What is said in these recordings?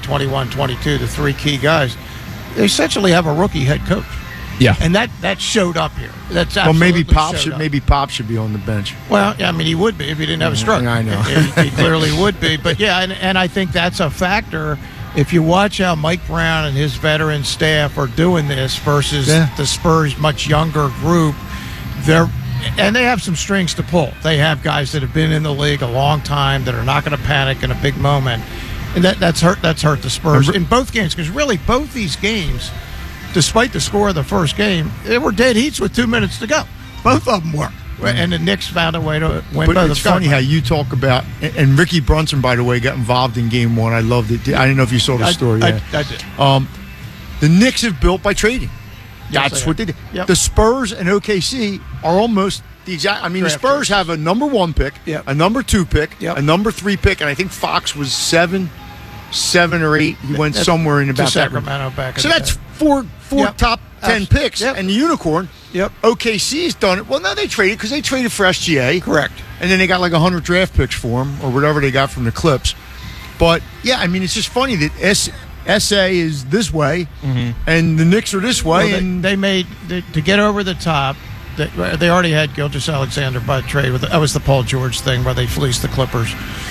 21, 22, the three key guys, they essentially have a rookie head coach. Yeah. And that showed up here. That's Well, absolutely maybe Pop should be on the bench. Well, I mean, he would be if he didn't have a stroke. I know. He clearly would be. But, yeah, and I think that's a factor. If you watch how Mike Brown and his veteran staff are doing this versus the Spurs' much younger group, and they have some strings to pull. They have guys that have been in the league a long time that are not going to panic in a big moment. And that's hurt the Spurs in both games, because really both these games, despite the score of the first game, they were dead heats with 2 minutes to go. Both of them were. And the Knicks found a way to win both. But it's funny how you talk about, and Ricky Brunson, by the way, got involved in game one. I loved it. I didn't know if you saw the story. I did. The Knicks have built by trading. Yes, That's what they did. Yep. The Spurs and OKC are almost the exact. I mean, Draft the Spurs have a number 1 pick, a number 2 pick, a number 3 pick, and I think Fox was 7 or 8. He went somewhere in about that. Sacramento back. So that's four top 10 picks, and the unicorn. Yep. OKC's done it. Well, no, they traded because they traded for SGA. Correct. And then they got like 100 draft picks for him or whatever they got from the Clips. But, yeah, I mean, it's just funny that SA is this way and the Knicks are this way. Well, and they made to get over the top. They already had Gilgeous-Alexander by trade. That was the Paul George thing where they fleeced the Clippers.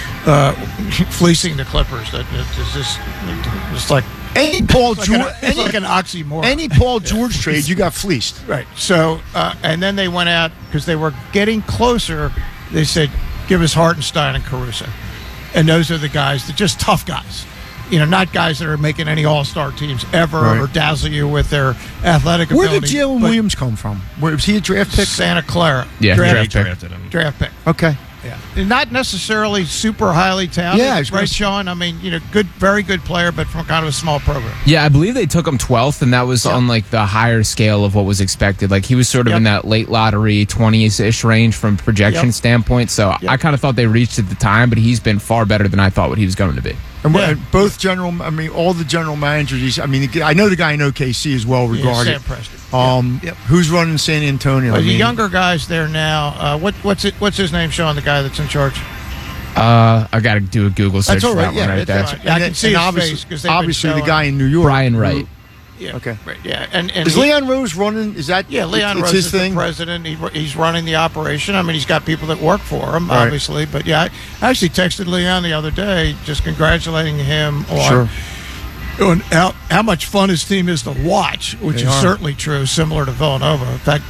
Fleecing the Clippers. It's like any Paul George, it's like an oxymoron. Any Paul George trade, you got fleeced. Right. So, and then they went out because they were getting closer. They said, "Give us Hartenstein and Caruso," and those are the guys. They're just tough guys. You know, not guys that are making any all-star teams ever or dazzle you with their athletic ability. Where did Jalen Williams come from? Was he a draft pick? Santa Clara. Yeah, drafted him. Draft pick. Okay. Yeah. Not necessarily super highly talented. Yeah, right, Sean? I mean, very good player, but from kind of a small program. Yeah, I believe they took him 12th, and that was on like the higher scale of what was expected. Like he was sort of in that late lottery 20-ish range from projection standpoint. So I kind of thought they reached at the time, but he's been far better than I thought what he was going to be. And all the general managers. I know the guy in OKC is well regarded. Sam Presti. Who's running San Antonio? The younger guys there now. What's his name, Sean? The guy that's in charge. I got to do a Google search That's all for right. that one right there. I can see his face because obviously the guy in New York, Brian Wright. Yeah. Okay. Right. Yeah. And is Leon Rose running? Is that Leon Rose his is thing? the president. He's running the operation. I mean, he's got people that work for him, obviously. But I actually texted Leon the other day, just congratulating him on how much fun his team is to watch, which is certainly true, similar to Villanova. In fact,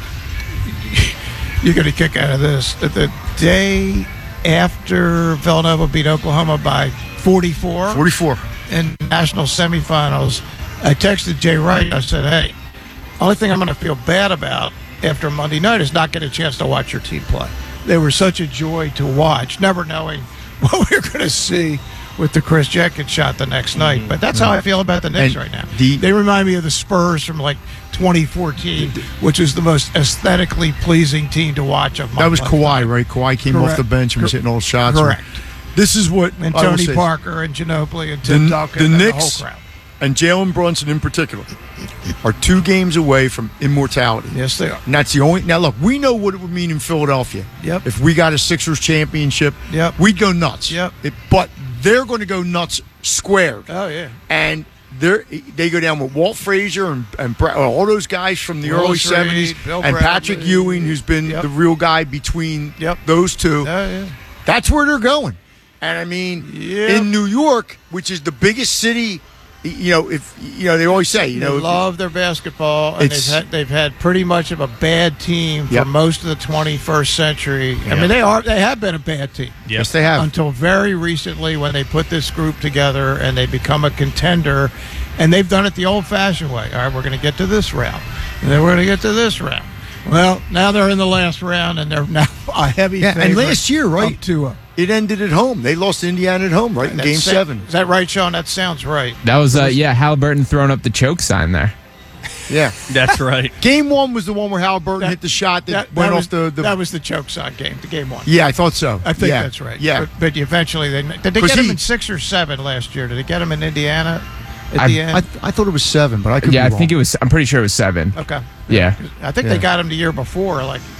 you're going to kick out of this. The day after Villanova beat Oklahoma by 44 in national semifinals, I texted Jay Wright. I said, "Hey, only thing I'm going to feel bad about after Monday night is not getting a chance to watch your team play. They were such a joy to watch, never knowing what we were going to see with the Chris Jenkins shot the next night. But that's how I feel about the Knicks right now. They remind me of the Spurs from like 2014, which is the most aesthetically pleasing team to watch of my That was life. Kawhi, right? Kawhi came off the bench and was hitting all the shots. Correct. This is what And I will Tony say. Parker and Ginobili and Tim Duncan the and Knicks the whole crowd. and Jalen Brunson in particular are 2 games away from immortality. Yes, they are. And that's the only. Now, look, we know what it would mean in Philadelphia. Yep. If we got a Sixers championship, we'd go nuts. Yep. But they're going to go nuts squared. Oh, yeah. And they go down with Walt Frazier and all those guys from the early Willis Reed, 70s, Bill and Bradley. Patrick Ewing, who's been the real guy between those two. Oh, yeah. That's where they're going. And I mean, in New York, which is the biggest city, they always say, they love their basketball, and they've had pretty much of a bad team for most of the 21st century. I mean, they have been a bad team. Yes, they have. Until very recently, when they put this group together and they become a contender, and they've done it the old-fashioned way. All right, we're going to get to this round, and then we're going to get to this round. Well, now they're in the last round, and they're now a heavy favorite. And last year, right? It ended at home. They lost to Indiana at home, right, in Game 7. Is that right, Sean? That sounds right. That was, Halliburton throwing up the choke sign there. Yeah. That's right. Game 1 was the one where Halliburton hit the shot that went off the... That was the choke sign game, the Game 1. Yeah, I thought so. I think that's right. Yeah. But eventually, did they get him in 6 or 7 last year? Did they get him in Indiana at the end? I thought it was 7, but I could be wrong. I'm pretty sure it was 7. Okay. Yeah. I think they got him the year before, like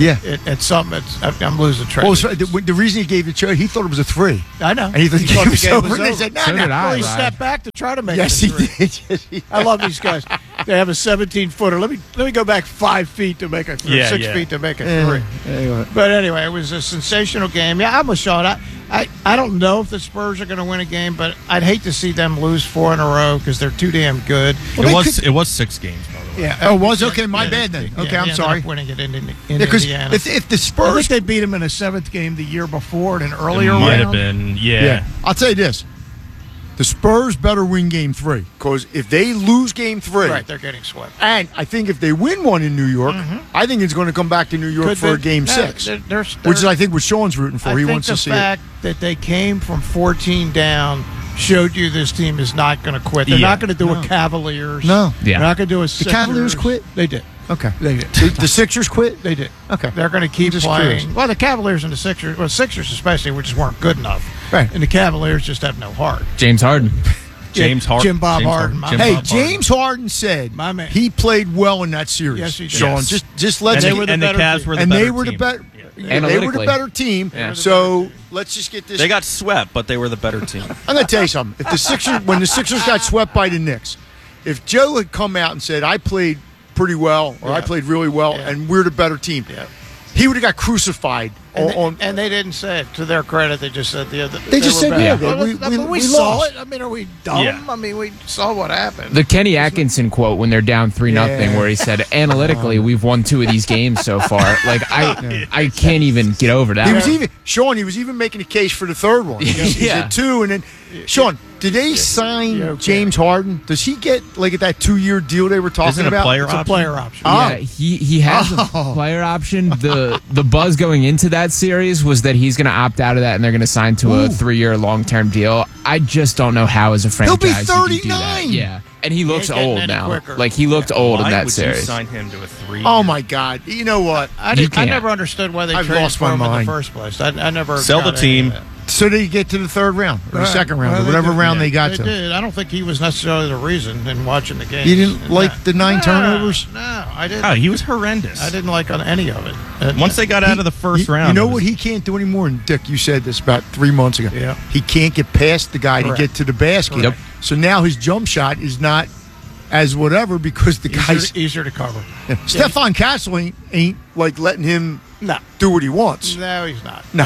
Yeah. At something, I'm losing track. Well, the reason he gave the charge, he thought it was a 3. I know. And he thought the game was over. And they said, no, So no. did I. Well, he Right. stepped back to try to make Yes, it he a 3. did. Yes, he did. I love these guys. They have a 17-footer. Let me go back 5 feet to make a 3, Yeah, 6 yeah. feet to make a Yeah. 3. Anyway. But anyway, it was a sensational game. Yeah, I'm with Sean. I don't know if the Spurs are going to win a game, but I'd hate to see them lose 4 in a row because they're too damn good. It was 6 games, by the way. Yeah. Oh, it was? Okay, my bad then. Okay, I'm they ended sorry. up winning it in Because Indiana. if the I think Spurs, they beat them in a 7th game the year before in an It earlier might have round. been, yeah, I'll tell you this: the Spurs better win Game 3 because if they lose Game 3, Right, they're getting swept. and I think if they win one in New York, I think it's going to come back to New York Could for be. Game No, 6, they're- which is I think what Sean's rooting for. I He think wants the to see fact that they came from 14 down showed you this team is not going to quit. They're Yeah. not going to do No. a Cavaliers. No. Yeah. They're not going to do a The Sixers. Cavaliers quit? They did. it. Okay, They did. the Sixers quit. They did. Okay, They're going to keep just playing. curious. Well, the Cavaliers and the Sixers, Sixers especially, which just weren't good enough. Right. And the Cavaliers just have no heart. James Harden. James Harden. Jim Bob Harden. Jim Hey, Bob James Harden said My man. he played well in that series. Yes, he did. Sean, Yes. just let's And And, they were the and the better Cavs team. were the and better they were the team. better. Yeah. They were the Analytically. better team. Yeah. So let's just get this. They got swept, but they were the better team. I'm going to tell you something. If the Sixers, when the Sixers got swept by the Knicks, if Joe had come out and said, "I played pretty well," or "I Yeah. played really well," Yeah. and we're the better team, Yeah. he would have got crucified. And they didn't say it. To their credit, they just said the other. They just were said, better. yeah, Well, we we saw lost. it. I mean, are we dumb? Yeah. I mean, we saw what happened. The Kenny Atkinson quote when they're down 3-0, where he said, "Analytically, we've won 2 of these games so far." Like I can't even get over that. He was even Sean. He was even making a case for the third one. He Yeah. said 2, and then Sean. Did they sign Yeah, okay. James Harden? Does he get like at that 2-year deal they were talking Isn't it a about? player It's a option? player option. Oh. Yeah, he has a player option. The buzz going into that series was that he's going to opt out of that and they're going to sign to a 3-year long-term deal. I just don't know how as a He'll franchise be you could do that. 39. Yeah, and he looks ain't getting old any now. quicker. Like he looked old Why in that would series. you sign him to a 3? Oh my God! You know what? I You can't. never understood why they I've traded lost for my him in mind. the first place. I never Sell got the any of team. that. So they get to the third round or the Right. second round Well, or they whatever did. round they got They to. did. I don't think he was necessarily the reason in watching the game. You didn't like the 9 turnovers? No, I didn't. Oh, he was horrendous. I didn't like on any of it. Once they got out of the first round. You know it was- what he can't do anymore? And Dick, you said this about 3 months ago. Yeah. He can't get past the guy Correct. to get to the basket. Yep. So now his jump shot is not as whatever because the guy's easier to cover. Stefan Castle ain't like letting him No. do what he wants. No, he's not. No.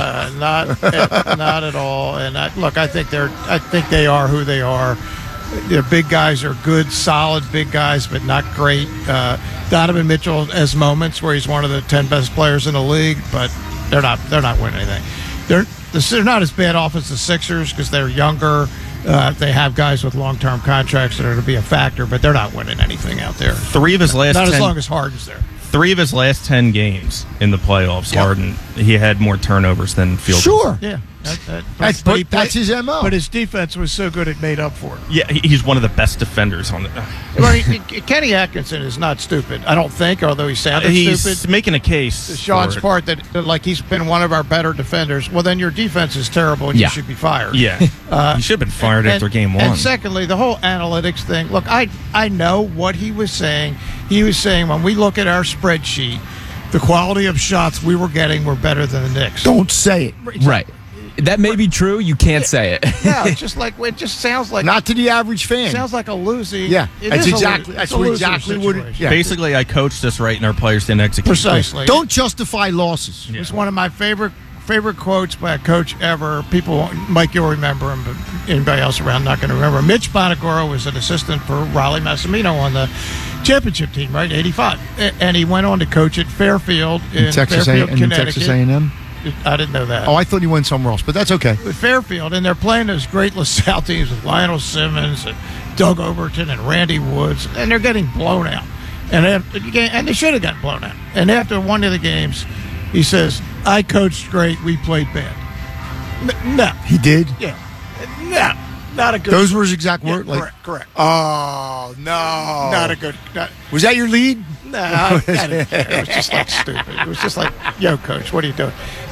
Not at all. And look, I think they are who they are. Their big guys are good, solid big guys, but not great. Donovan Mitchell has moments where he's one of the 10 best players in the league, but they're not winning anything. They're not as bad off as the Sixers because they're younger. They have guys with long-term contracts that are to be a factor, but they're not winning anything out there. 3 of his last Not 10, as long as Harden's there. 3 of his last 10 games in the playoffs, Yep. Harden, he had more turnovers than field goals. Sure. Yeah, That's his MO. But his defense was so good it made up for it. Yeah, he's one of the best defenders on the. Well, Kenny Atkinson is not stupid, I don't think, although he sounded He's stupid. making a case. To Sean's for it. part that like he's been one of our better defenders. Well, then your defense is terrible and Yeah. you should be fired. Yeah, he should have been fired after game 1. And secondly, the whole analytics thing. Look, I know what he was saying. He was saying when we look at our spreadsheet, the quality of shots we were getting were better than the Knicks. Don't say it. Right. That may be true. You can't say it. Yeah, it's just like it just sounds like Not to the average fan. sounds like a losing. Yeah, it that's is a exactly- it's that's a loser exactly what it- situation. yeah. Basically, I coached us right, and our players didn't execute. Precisely. Don't justify losses. It's one of my favorite quotes by a coach ever. People, Mike, you'll remember him, but anybody else around not going to remember. Mitch Bonagoro was an assistant for Raleigh Massimino on the championship team, right? 85, and he went on to coach at Fairfield in Texas Fairfield, A&M. Connecticut. Texas A&M. I didn't know that. Oh, I thought he went somewhere else, but that's okay. With Fairfield, and they're playing those great LaSalle teams with Lionel Simmons and Doug Overton and Randy Woods, and they're getting blown out. And they should have gotten blown out. And after one of the games, he says, "I coached great. We played bad." No, He did. yeah, no, not a good. Those were his exact yeah, words. Like, correct. oh no, Not a good. Was that your lead? No, I didn't care. It was just like stupid. It was just like, yo, coach, what are you doing?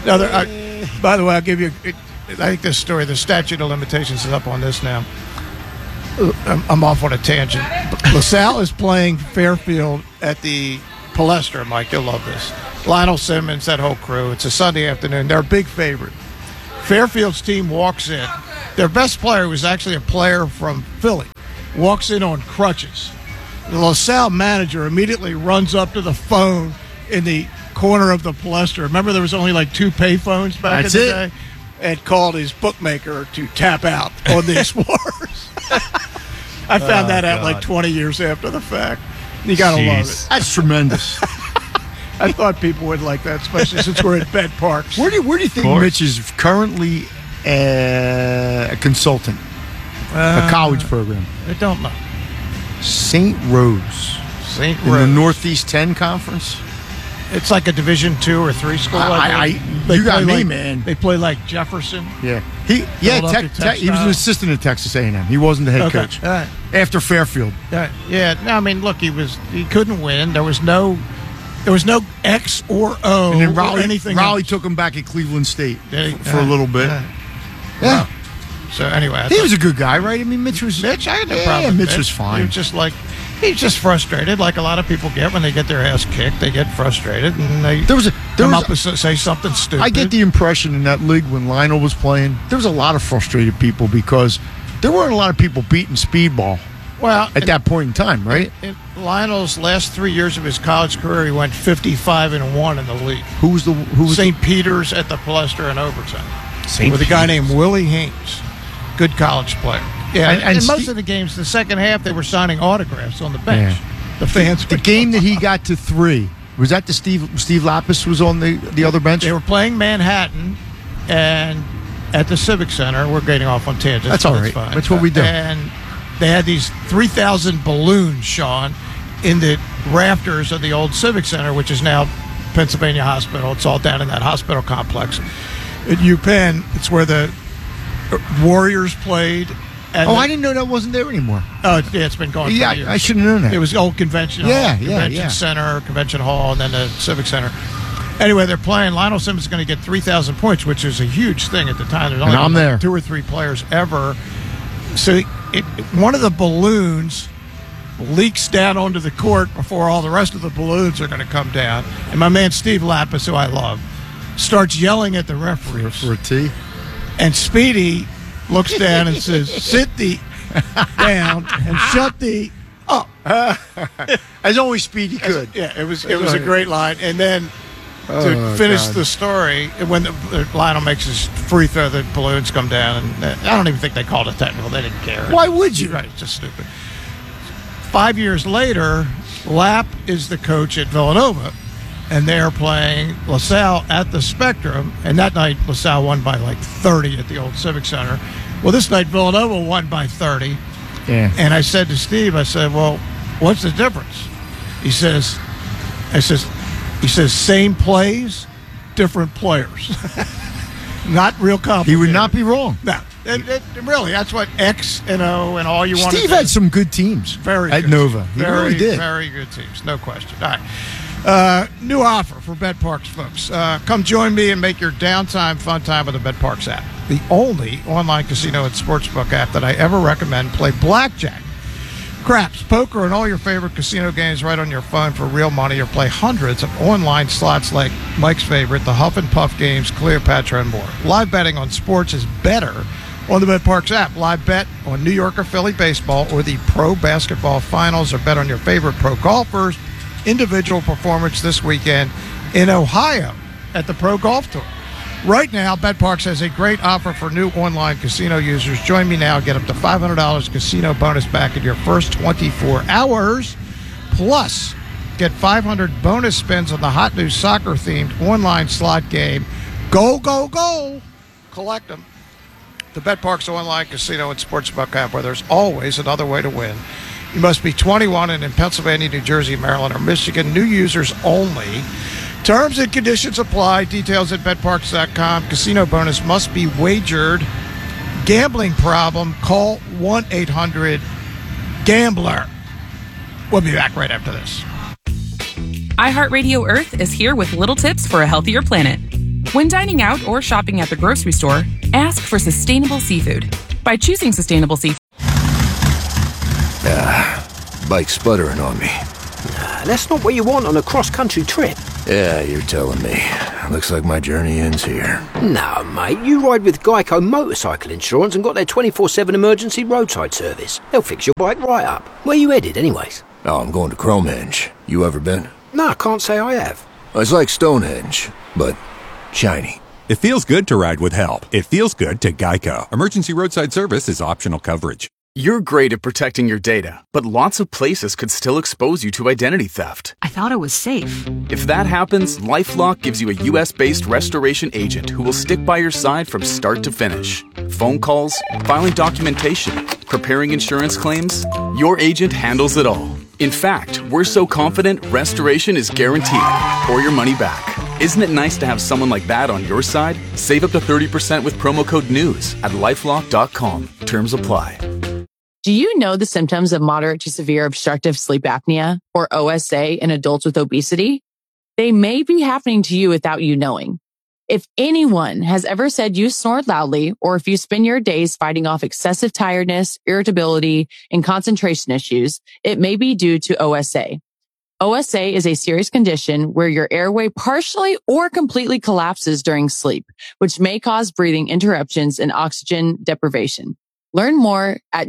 By the way, I'll give you. I think this story, the statute of limitations is up on this now. I'm off on a tangent. LaSalle is playing Fairfield at the Palestra, Mike, you'll love this. Lionel Simmons, that whole crew. It's a Sunday afternoon. They're a big favorite. Fairfield's team walks in. Their best player was actually a player from Philly. Walks in on crutches. The LaSalle manager immediately runs up to the phone in the corner of the Palestra. Remember, there was only like 2 pay phones back in the day? And called his bookmaker to tap out on the Explorers. I found that out like 20 years after the fact. You got to love it. That's tremendous. I thought people would like that, especially since we're at Bet Parks. Where do you think Mitch is currently a consultant? A college program? I don't know. St. Rose. St. In Rose. the Northeast 10 Conference? It's like a Division 2 or 3 school. You got me, man. They play like Jefferson. Yeah. He was an assistant at Texas A&M. He wasn't the head coach. Right. After Fairfield. Yeah. No, I mean, look, he couldn't win. There was no X or O and then Raleigh, or anything. Raleigh took him back at Cleveland State for a little bit. Yeah. Wow. So anyway, he was a good guy, right? I mean, Mitch. I had no problem. Yeah, Mitch was fine. He's just frustrated, like a lot of people get when they get their ass kicked. They get frustrated and they come up and say something stupid. I get the impression in that league when Lionel was playing, there was a lot of frustrated people because there weren't a lot of people beating speedball. Well, at that point in time, right? In Lionel's last 3 years of his college career, he went 55-1 in the league. Who was St. Peter's at the Palestra in overtime. With a guy named Willie Haynes, good college player. Yeah, and most of the games, the second half, they were signing autographs on the bench. Yeah. The fans. The game that he got to 3 was that the Steve Lapis was on the other bench. They were playing Manhattan, and at the Civic Center, we're getting off on tangents. That's all right. That's what we do. And they had these 3,000 balloons, Sean, in the rafters of the old Civic Center, which is now Pennsylvania Hospital. It's all down in that hospital complex. At UPenn, it's where the Warriors played. I didn't know that wasn't there anymore. Oh, yeah, it's been gone for years. I should have known that. It was old convention center, convention hall, and then the Civic Center. Anyway, they're playing. Lionel Simmons is going to get 3,000 points, which is a huge thing at the time. There's only 2 or 3 players ever. So one of the balloons leaks down onto the court before all the rest of the balloons are going to come down. And my man Steve Lapis, who I love, starts yelling at the referees. For a T? And Speedy looks down and says, sit thee down and shut thee up. As only Speedy could. It was a great line. And then to finish the story, when Lionel makes his free throw, the balloons come down. And I don't even think they called it technical. They didn't care. Why would you? Right, it's just stupid. 5 years later, Lapp is the coach at Villanova. And they're playing LaSalle at the Spectrum. And that night, LaSalle won by like 30 at the old Civic Center. Well, this night, Villanova won by 30. Yeah. And I said to Steve, well, what's the difference? He says, same plays, different players. Not real complicated. He would not be wrong. No. Really, that's what X and O and all you want to do. Steve had some good teams at Nova. He really did. Very good teams, no question. All right. New offer for Bet Parks, folks. Come join me and make your downtime fun time with the Bet Parks app. The only online casino and sportsbook app that I ever recommend. Play blackjack, craps, poker, and all your favorite casino games right on your phone for real money, or play hundreds of online slots like Mike's favorite, the Huff and Puff games, Cleopatra, and more. Live betting on sports is better on the Bet Parks app. Live bet on New York or Philly baseball or the pro basketball finals, or bet on your favorite pro golfers' individual performance this weekend in Ohio at the Pro Golf Tour. Right now, BetParks has a great offer for new online casino users. Join me now. Get up to $500 casino bonus back in your first 24 hours. Plus, get 500 bonus spins on the hot new soccer-themed online slot game. Go, go, go. Collect them. The BetParks online casino and sportsbook app, where there's always another way to win. You must be 21 and in Pennsylvania, New Jersey, Maryland, or Michigan. New users only. Terms and conditions apply. Details at betparks.com. Casino bonus must be wagered. Gambling problem? Call 1-800-GAMBLER. We'll be back right after this. iHeartRadio Earth is here with little tips for a healthier planet. When dining out or shopping at the grocery store, ask for sustainable seafood. By choosing sustainable seafood. Bike sputtering on me. That's not what you want on a cross-country trip. Yeah, you're telling me. Looks like my journey ends here. No, mate, you ride with Geico Motorcycle Insurance and got their 24/7 emergency roadside service. They'll fix your bike right up. Where you headed, anyways? Oh, I'm going to Cromehenge. You ever been? No, I can't say I have. It's like Stonehenge, but shiny. It feels good to ride with help. It feels good to Geico. Emergency roadside service is optional coverage. You're great at protecting your data, but lots of places could still expose you to identity theft. I thought it was safe. If that happens, LifeLock gives you a US-based restoration agent who will stick by your side from start to finish. Phone calls, filing documentation, preparing insurance claims, your agent handles it all. In fact, we're so confident restoration is guaranteed, or your money back. Isn't it nice to have someone like that on your side? Save up to 30% with promo code NEWS at LifeLock.com. Terms apply. Do you know the symptoms of moderate to severe obstructive sleep apnea, or OSA, in adults with obesity? They may be happening to you without you knowing. If anyone has ever said you snore loudly, or if you spend your days fighting off excessive tiredness, irritability, and concentration issues, it may be due to OSA. OSA is a serious condition where your airway partially or completely collapses during sleep, which may cause breathing interruptions and oxygen deprivation. Learn more at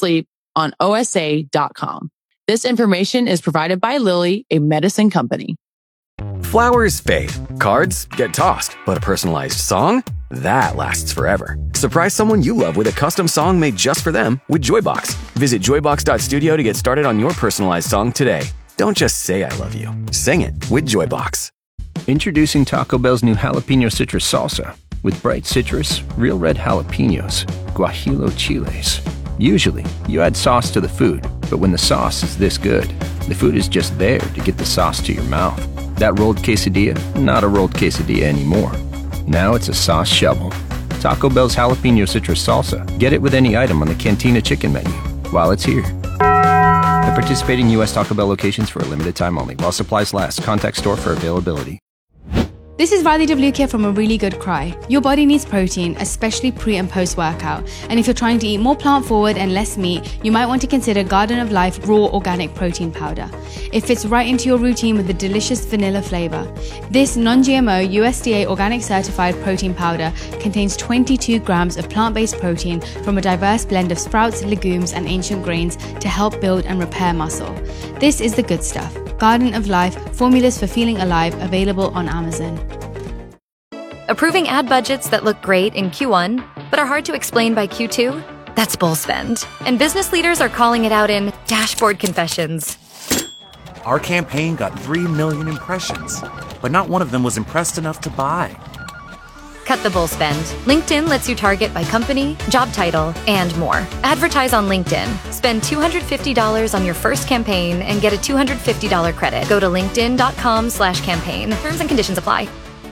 don'tsleeponosa.com. This information is provided by Lilly, a medicine company. Flowers fade, cards get tossed, but a personalized song? That lasts forever. Surprise someone you love with a custom song made just for them with Joybox. Visit joybox.studio to get started on your personalized song today. Don't just say I love you. Sing it with Joybox. Introducing Taco Bell's new jalapeno citrus salsa. With bright citrus, real red jalapenos, guajillo chiles. Usually, you add sauce to the food, but when the sauce is this good, the food is just there to get the sauce to your mouth. That rolled quesadilla, not a rolled quesadilla anymore. Now it's a sauce shovel. Taco Bell's jalapeno citrus salsa. Get it with any item on the Cantina chicken menu while it's here. At participating U.S. Taco Bell locations for a limited time only. While supplies last. Contact store for availability. This is Riley DeVlukia from A Really Good Cry. Your body needs protein, especially pre- and post-workout. And if you're trying to eat more plant-forward and less meat, you might want to consider Garden of Life Raw Organic Protein Powder. It fits right into your routine with a delicious vanilla flavor. This non-GMO USDA organic certified protein powder contains 22 grams of plant-based protein from a diverse blend of sprouts, legumes, and ancient grains to help build and repair muscle. This is the good stuff. Garden of Life, formulas for feeling alive, available on Amazon. Approving ad budgets that look great in Q1, but are hard to explain by Q2? That's bull spend. And business leaders are calling it out in dashboard confessions. Our campaign got 3 million impressions, but not one of them was impressed enough to buy. Cut the bull spend. LinkedIn lets you target by company, job title, and more. Advertise on LinkedIn. Spend $250 on your first campaign and get a $250 credit. Go to linkedin.com/campaign. Terms and conditions apply.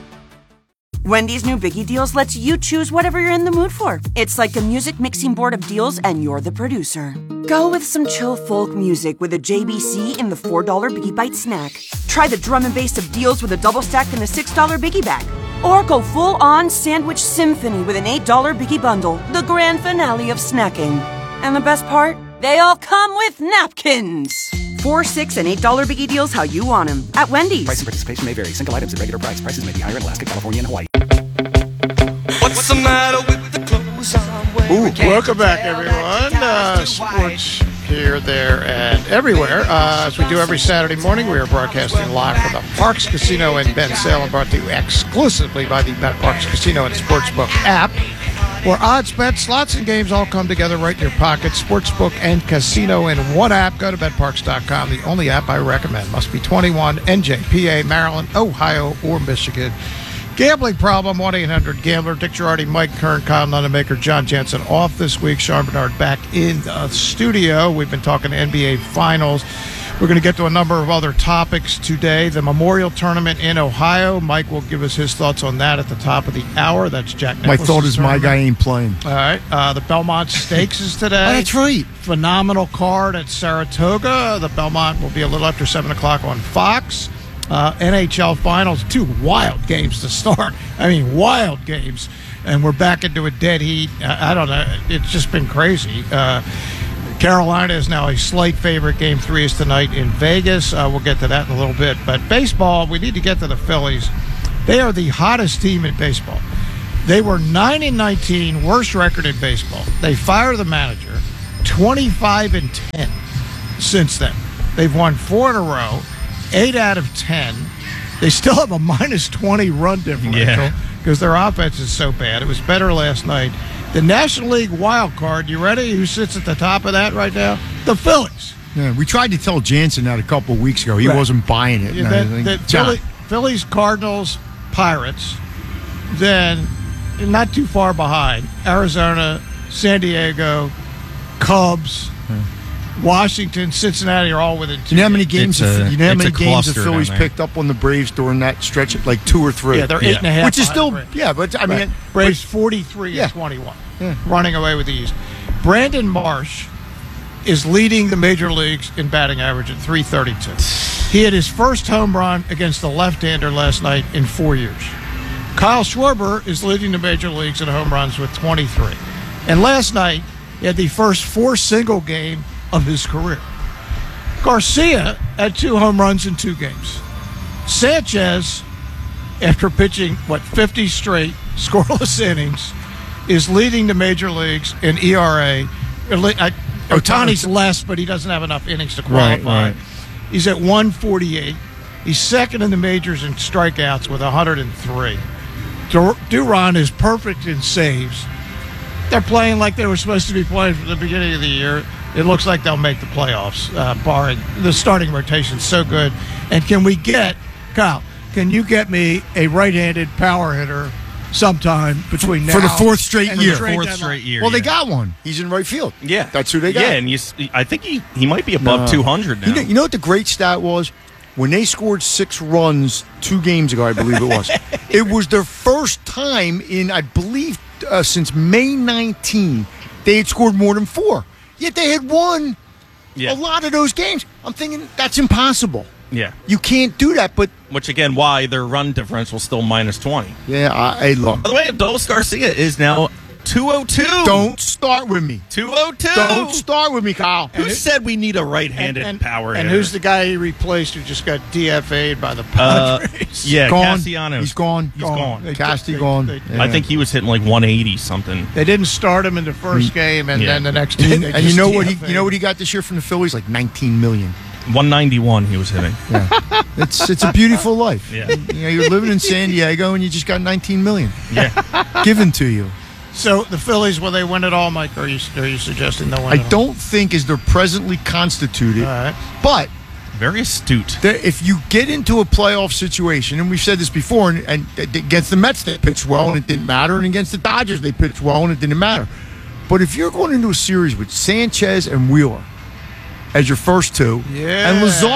Wendy's new Biggie Deals lets you choose whatever you're in the mood for. It's like a music mixing board of deals, and you're the producer. Go with some chill folk music with a JBC in the $4 Biggie Bite snack. Try the drum and bass of deals with a double stack in the $6 Biggie Bag. Or go full-on sandwich symphony with an $8 Biggie Bundle, the grand finale of snacking. And the best part? They all come with napkins. $4, $6, and $8 Biggie Deals how you want them at Wendy's. Price and participation may vary. Single items at regular price. Prices may be higher in Alaska, California, and Hawaii. What's the matter with the clothes I'm wearing? Welcome back, everyone. Sports here, there, and everywhere. As we do every Saturday morning, we are broadcasting live from the Parks Casino in Ben Salem, brought to you exclusively by the Bet Parks Casino and Sportsbook app, where odds, bets, slots, and games all come together right in your pocket. Sportsbook and casino in one app. Go to betparks.com. The only app I recommend. Must be 21, NJPA, Maryland, Ohio, or Michigan. Gambling problem, 1-800-GAMBLER. Dick Girardi, Mike Kern, Kyle Nunemaker, John Jensen off this week. Sean Bernard back in the studio. We've been talking NBA Finals. We're going to get to a number of other topics today. The Memorial Tournament in Ohio. Mike will give us his thoughts on that at the top of the hour. That's Jack Nicklaus's My thought is tournament. my guy ain't playing. All right. The Belmont Stakes is today. Oh, that's right. Phenomenal card at Saratoga. The Belmont will be a little after 7 o'clock on Fox. NHL Finals, 2 wild games to start. I mean, wild games. And we're back into a dead heat. I don't know. It's just been crazy. Carolina is now a slight favorite. Game 3 is tonight in Vegas. We'll get to that in a little bit. But baseball, we need to get to the Phillies. They are the hottest team in baseball. They were 9-19, worst record in baseball. They fire the manager, 25-10 since then. They've won 4 in a row, 8 out of 10. They still have a -20 run differential because their offense is so bad. It was better last night. The National League wild card, you ready? Who sits at the top of that right now? The Phillies. Yeah, we tried to tell Jansen that a couple of weeks ago. He wasn't buying it. Phillies, Cardinals, Pirates. Then, not too far behind, Arizona, San Diego, Cubs, Washington, Cincinnati are all within 2. You know how many games? The Phillies down there. picked up on the Braves during that stretch? Like 2 or 3. Yeah, they're 8.5. Which is still, but I mean, Braves 43-21, running away with the East. Brandon Marsh is leading the major leagues in batting average at .332. He had his first home run against the left-hander last night in 4 years. Kyle Schwarber is leading the major leagues in home runs with 23. And last night, he had the first 4 single game of his career. Garcia had 2 home runs in 2 games. Sanchez, after pitching, 50 straight scoreless innings, is leading the major leagues in ERA. Ohtani's less, but he doesn't have enough innings to qualify. Right. He's at 148. He's second in the majors in strikeouts with 103. Duran is perfect in saves. They're playing like they were supposed to be playing from the beginning of the year. It looks like they'll make the playoffs, barring the starting rotation so good. And Kyle, can you get me a right-handed power hitter sometime between now for the 4th straight and year? Fourth straight year. Well, they got one. He's in right field. Yeah, that's who they got. Yeah, and I think he might be above 200 now. You know what the great stat was? When they scored 6 runs 2 games ago, I believe it was. It was their first time in, I believe, since May 19, they had scored more than 4. Yet they had won a lot of those games. I'm thinking that's impossible. Yeah. You can't do that, but... Which, again, why their run differential is still -20. Yeah, hey, look. By the way, Adolis Garcia is now 202. Don't start with me. 202. Don't start with me, Kyle. Who said we need a right-handed power hitter? And who's the guy he replaced who just got DFA'd by the Padres? Cassiano. He's gone. He's gone. Casty gone. I think he was hitting like 180 something. They didn't start him in the first game, and then the next game. And you know what he got this year from the Phillies? Like $19 million. 191 he was hitting. Yeah. It's a beautiful life. Yeah. You're living in San Diego and you just got $19 million. Yeah. Given to you. So the Phillies, will they win it all, Mike? Are you suggesting they'll win it all? I don't think as they're presently constituted. All right. But very astute. If you get into a playoff situation, and we've said this before, and against the Mets they pitched well and it didn't matter, and against the Dodgers they pitched well and it didn't matter. But if you're going into a series with Sanchez and Wheeler as your first 2, and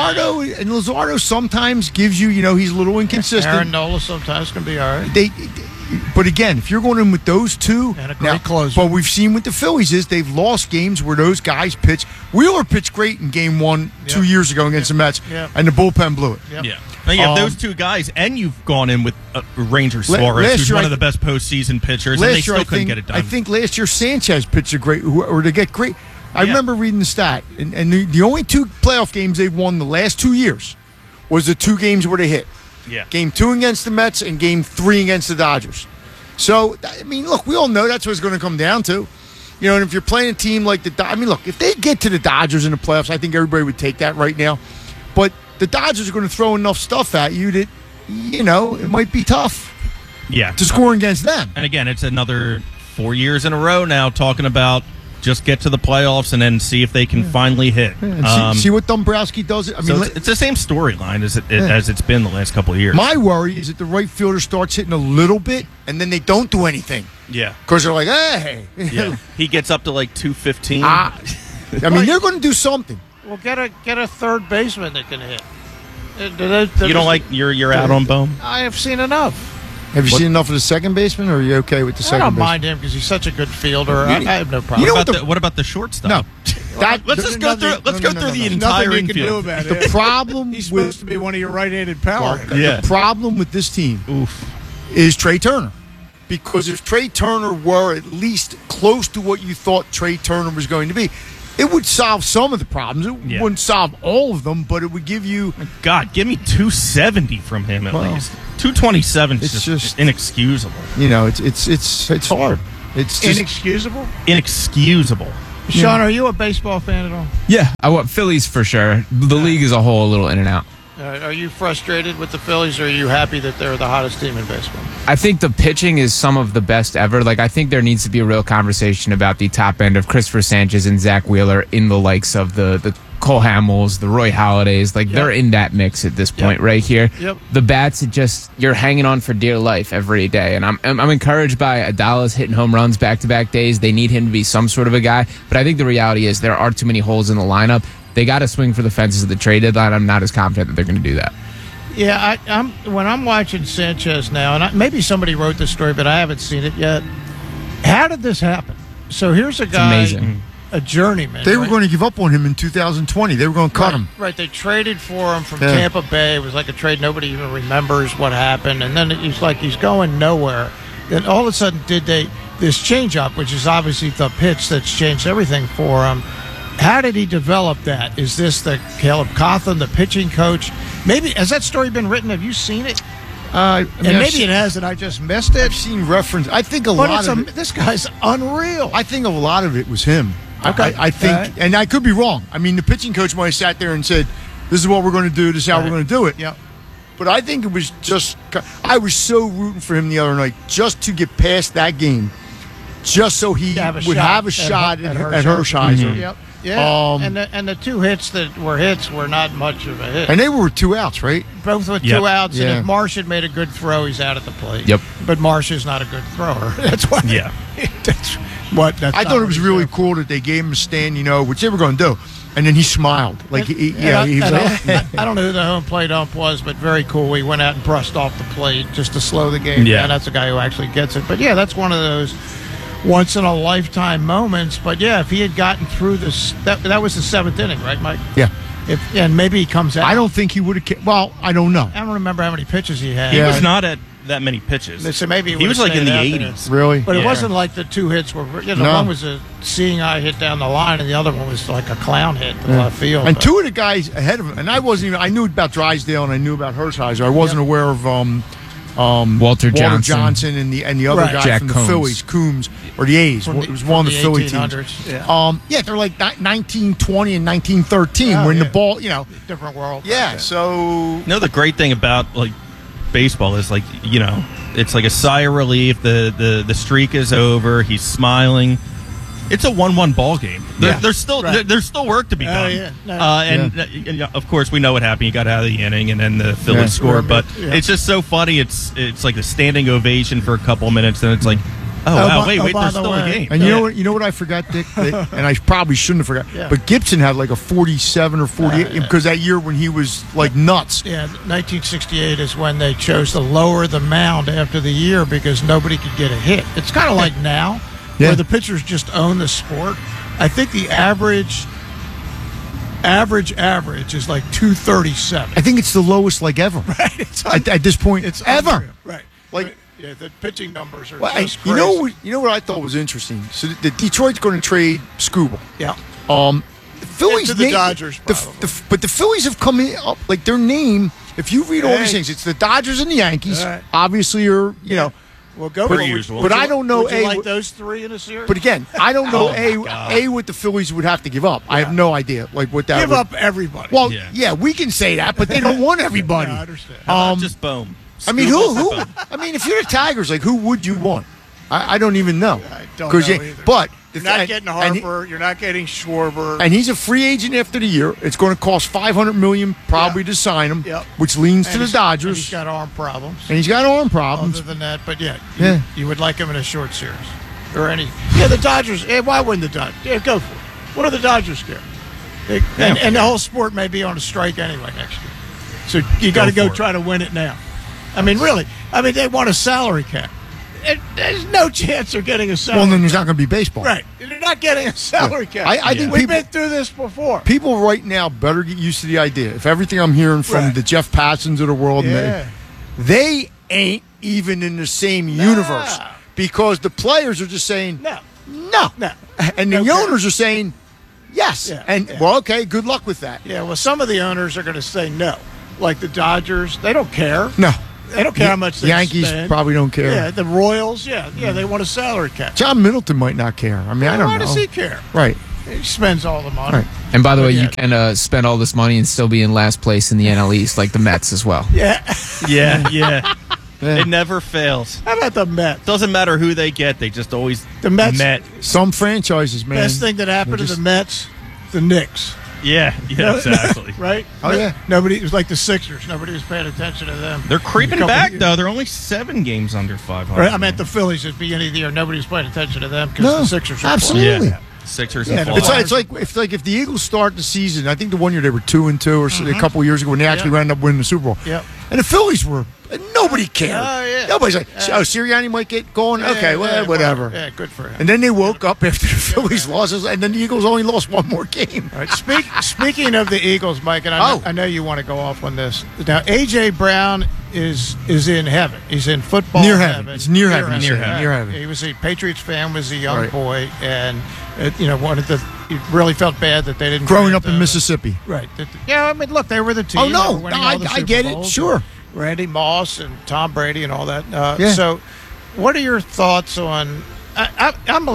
Luzardo sometimes gives you, he's a little inconsistent. Aaron Nola sometimes can be all right. But again, if you're going in with those 2, and a great closer. What we've seen with the Phillies is they've lost games where those guys pitch. Wheeler pitched great in Game 1 2 years ago against the Mets, and the bullpen blew it. Yep. Yeah. Now you have those 2 guys, and you've gone in with Ranger Suarez, who's one of the best postseason pitchers, and they still couldn't get it done. I think last year Sanchez pitched to get great. I remember reading the stat, and the only 2 playoff games they've won the last 2 years was the 2 games where they hit. Yeah. Game 2 against the Mets and Game 3 against the Dodgers. So, I mean, look, we all know that's what it's going to come down to. And if you're playing a team like look, if they get to the Dodgers in the playoffs, I think everybody would take that right now. But the Dodgers are going to throw enough stuff at you that, it might be tough to score against them. And again, it's another 4 years in a row now talking about just get to the playoffs and then see if they can finally hit. See what Dombrowski does. I mean, it's the same storyline as it's been the last couple of years. My worry is that the right fielder starts hitting a little bit and then they don't do anything. Yeah. Because they're like, hey. Yeah. He gets up to like 215. I mean, they're going to do something. Well, get a third baseman that can hit. You don't like you're out on Bohm? I have seen enough. Have you seen enough of the second baseman, or are you okay with the second baseman? I don't mind him because he's such a good fielder. I have no problem. What about the shortstop? No. Let's go through the entire infield. The problem he's supposed to be one of your right-handed power. The problem with this team is Trey Turner. Because if Trey Turner were at least close to what you thought Trey Turner was going to be, it would solve some of the problems. It wouldn't solve all of them, but it would give you. God, give me 270 from him at least. 227 is just inexcusable. You know, it's hard. It's just inexcusable. Inexcusable. Sean, are you a baseball fan at all? Yeah, I want Phillies for sure. The league as a whole, a little in and out. Are you frustrated with the Phillies, or are you happy that they're the hottest team in baseball? I think the pitching is some of the best ever. Like, I think there needs to be a real conversation about the top end of Christopher Sanchez and Zach Wheeler in the likes of the Cole Hamels, the Roy Halladay's. Like, they're in that mix at this point right here. Yep. The bats, you're hanging on for dear life every day. And I'm encouraged by Adalas hitting home runs back-to-back days. They need him to be some sort of a guy. But I think the reality is there are too many holes in the lineup. They got to swing for the fences at the trade deadline. I'm not as confident that they're going to do that. Yeah, when I'm watching Sanchez now, and maybe somebody wrote this story, but I haven't seen it yet. How did this happen? So here's a guy, a journeyman. They were going to give up on him in 2020. They were going to cut him. Right, they traded for him from Tampa Bay. It was like a trade nobody even remembers what happened, and then it's like he's going nowhere. Then all of a sudden, this changeup, which is obviously the pitch that's changed everything for him. How did he develop that? Is this the Caleb Cotham, the pitching coach? Maybe has that story been written? Have you seen it? Maybe it has, and I just missed it. I've seen reference. I think a lot of it. This guy's unreal. I think a lot of it was him. Okay. I think, and I could be wrong. I mean, the pitching coach might have sat there and said, "This is what we're going to do. This is how we're going to do it." Yeah. But I think it was just. I was so rooting for him the other night just to get past that game, just so he would have a shot at Hershiser. Mm-hmm. Yep. Yeah, and the two hits that were hits were not much of a hit. And they were 2 outs, right? Both with 2 outs. And if Marsh had made a good throw, he's out at the plate. Yep. But Marsh is not a good thrower. That's why. Yeah. I thought it was really cool that they gave him a stand, which they were going to do. And then he smiled. Like, he was I don't know who the home plate ump was, but very cool. He went out and brushed off the plate just to slow the game down. That's a guy who actually gets it. But, yeah, that's one of those once-in-a-lifetime moments. But, yeah, if he had gotten through this, that was the 7th inning, right, Mike? Yeah. And maybe he comes out. I don't think he would have. Well, I don't know. I don't remember how many pitches he had. He was not at that many pitches. So maybe he was like in the 80s. Really? But it wasn't like the two hits were. One was a seeing eye hit down the line, and the other one was like a clown hit to left field. And two of the guys ahead of him, and I wasn't even. I knew about Drysdale and I knew about Hershiser. I wasn't aware of Walter Johnson and the other guy Jack from the Combs. Phillies, Coombs, or the A's. It was one of the Philly teams. Yeah. They're like 1920 and 1913 when the ball, different world. Yeah, so the great thing about like baseball is it's like a sigh of relief. The streak is over. He's smiling. It's a 1-1 ball game. There's still work to be done. And of course we know what happened. He got out of the inning, and then the Phillies scored. But it's just so funny. It's like a standing ovation for a couple of minutes, and it's like, wait, there's still a game. And you know what I forgot, Dick? And I probably shouldn't have forgot. Yeah. But Gibson had like a 47 or 48 because that year when he was like nuts. Yeah, 1968 is when they chose to lower the mound after the year because nobody could get a hit. It's kind of like now. Yeah. Where the pitchers just own the sport. I think the average is like 237. I think it's the lowest like ever. Right. At this point, it's ever. Unreal. Right. Like the pitching numbers are you just crazy. know what I thought was interesting. So the Detroit's going to trade Scuba. Yeah. The Phillies to the Dodgers. But the Phillies have come in up like their name. If you read all these things, it's the Dodgers and the Yankees. Right. Obviously, Well, go per for usual. But I don't know. Would you like those three in a series? But again, I don't know what the Phillies would have to give up. I have no idea. Like what that give would, up everybody. Well, yeah, we can say that, but they don't want everybody. I understand. Just boom. I mean, who? I mean, if you're the Tigers, like who would you want? I don't even know. I don't know either. But you're not getting Harper. You're not getting Schwarber. And he's a free agent after the year. It's going to cost $500 million probably to sign him, which leans to the Dodgers. And he's got arm problems. Other than that, but you would like him in a short series or any. Yeah, the Dodgers. Why wouldn't the Dodgers? Yeah, go for it. What are the Dodgers scared? And the whole sport may be on a strike anyway next year. So you got to go try to win it now. I mean, really. I mean, they want a salary cap. There's no chance they're getting a salary. Well, then there's not going to be baseball. Right. They're not getting a salary cap. I think we've been through this before. People right now better get used to the idea. If everything I'm hearing from the Jeff Patsons of the world, they ain't even in the same universe because the players are just saying, no. And the owners are saying, Yes. Yeah. And, well, okay, good luck with that. Yeah, well, some of the owners are going to say no. Like the Dodgers, they don't care. No. They don't care how much they Yankees spend. probably don't care. Yeah, the Royals, they want a salary cap. John Middleton might not care. I mean, I don't know. Why does he care? Right. He spends all the money. Right. And by the way, you can spend all this money and still be in last place in the NL East, like the Mets as well. Yeah. Yeah. It never fails. How about the Mets? Doesn't matter who they get, they just always the Mets. Some franchises, man. Best thing that happened to the Mets, the Knicks. Yeah, exactly. Right? Oh, yeah. Nobody, it was like the Sixers. Nobody was paying attention to them. They're creeping back, though. They're only 7 games under 500. Right, I meant the Phillies at the beginning of the year. Nobody was paying attention to them because the Sixers are absolutely. playing. Sixers Yeah, and It's like if the Eagles start the season, I think the one year they were 2-2 or so, a couple of years ago when they actually wound up winning the Super Bowl. Yep. And the Phillies were nobody cared. Oh, yeah. Nobody's like, Sirianni might get going. Okay, whatever. Yeah, good for him. And then they woke up after the Phillies losses, and then the Eagles only lost one more game. All right. Speaking of the Eagles, Mike, and I know you want to go off on this. Now, A.J. Brown is in heaven. He's in football Near heaven. It's near heaven. Near heaven. He was a Patriots fan, was a young Right. boy, and he really felt bad that they didn't Growing grant up in the- Mississippi. Right. Yeah, I mean, look, they were the team. Oh, no. They were winning all the I Super get it. Bowls. Sure. Randy Moss and Tom Brady and all that. Yeah. So, what are your thoughts on? I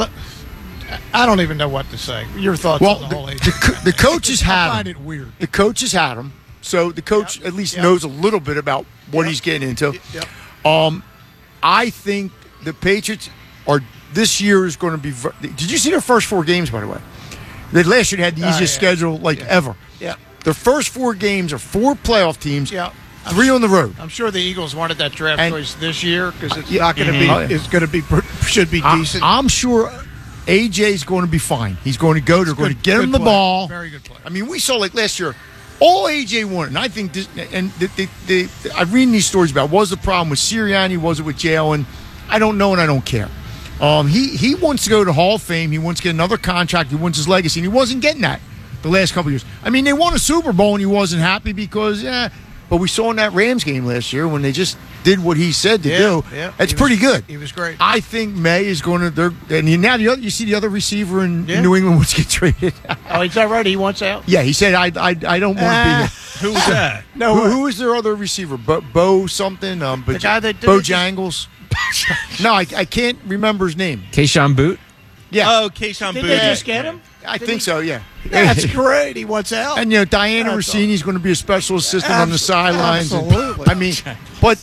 don't even know what to say. Your thoughts on the whole the coaches had I find him. it weird. The coaches had him, so the coach at least knows a little bit about what he's getting into. Yep. I think the Patriots are this year is going to be. Did you see their first 4 games? By the way, they last year had the easiest schedule ever. Yeah. Their first 4 games are 4 playoff teams. Yeah. 3 on the road. I'm sure the Eagles wanted that draft And- choice this year because it's not going to be. Oh, yeah. It's going to be should be decent. I'm sure AJ's going to be fine. He's going to go. They're going to get him the player. ball. Very good player. I mean, we saw like last year, all AJ wanted, and I think this, and I'm reading these stories about what was the problem with Sirianni, was it with Jalen? I don't know, and I don't care. He wants to go to Hall of Fame. He wants to get another contract. He wants his legacy, and he wasn't getting that the last couple of years. I mean, they won a Super Bowl, and he wasn't happy because, but we saw in that Rams game last year when they just did what he said to do. Yeah, it's pretty good. He was great. I think May is going to. And now you see the other receiver in New England wants to get traded. Oh, is that right? He wants out. Yeah, he said I don't want to be here. Who was that? No, who is their other receiver? Bo something. But the guy that did Bojangles. No, I can't remember his name. Keyshawn Boot. Yeah. Oh, Keyshawn Did Booth. they just get him? I think so. Yeah. That's great. He wants out. And Diana Rossini's going to be a special assistant on the sidelines. Absolutely. I mean, but